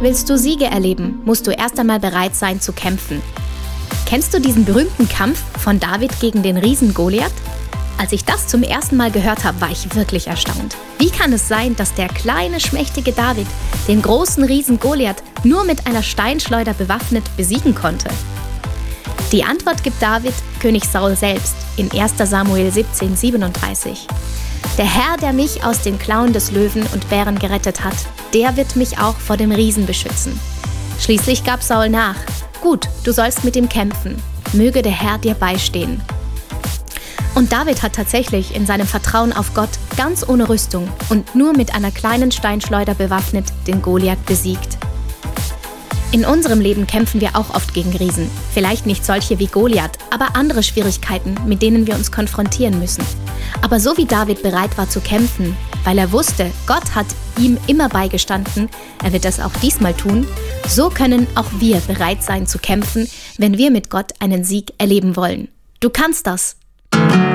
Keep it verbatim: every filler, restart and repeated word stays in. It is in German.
Willst du Siege erleben, musst du erst einmal bereit sein zu kämpfen. Kennst du diesen berühmten Kampf von David gegen den Riesen Goliath? Als ich das zum ersten Mal gehört habe, war ich wirklich erstaunt. Wie kann es sein, dass der kleine, schmächtige David den großen Riesen Goliath nur mit einer Steinschleuder bewaffnet besiegen konnte? Die Antwort gibt David König Saul selbst in erster Samuel siebzehn, siebenunddreißig. Der Herr, der mich aus den Klauen des Löwen und Bären gerettet hat, der wird mich auch vor dem Riesen beschützen. Schließlich gab Saul nach. Gut, du sollst mit ihm kämpfen. Möge der Herr dir beistehen. Und David hat tatsächlich in seinem Vertrauen auf Gott ganz ohne Rüstung und nur mit einer kleinen Steinschleuder bewaffnet den Goliath besiegt. In unserem Leben kämpfen wir auch oft gegen Riesen. Vielleicht nicht solche wie Goliath, aber andere Schwierigkeiten, mit denen wir uns konfrontieren müssen. Aber so wie David bereit war zu kämpfen, weil er wusste, Gott hat ihm immer beigestanden, er wird das auch diesmal tun, so können auch wir bereit sein zu kämpfen, wenn wir mit Gott einen Sieg erleben wollen. Du kannst das!